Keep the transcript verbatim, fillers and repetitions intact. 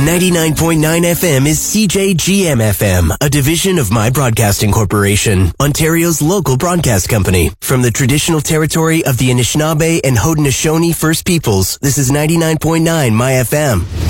ninety-nine point nine F M is C J G M F M, a division of My Broadcasting Corporation, Ontario's local broadcast company. From the traditional territory of the Anishinaabe and Haudenosaunee First Peoples, this is ninety-nine point nine My F M.